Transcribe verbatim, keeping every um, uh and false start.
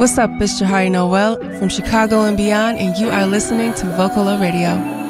What's up, it's Jahari Noel from Chicago and beyond, and you are listening to Vocala Radio.